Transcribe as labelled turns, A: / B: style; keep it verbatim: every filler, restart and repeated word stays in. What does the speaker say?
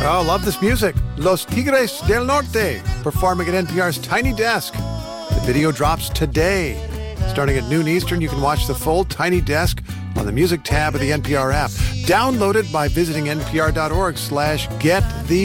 A: Oh, love this music. Los Tigres del Norte, performing at N P R's Tiny Desk. The video drops today. Starting at noon Eastern, you can watch the full Tiny Desk on the music tab of the N P R app. Download it by visiting npr.org slash get the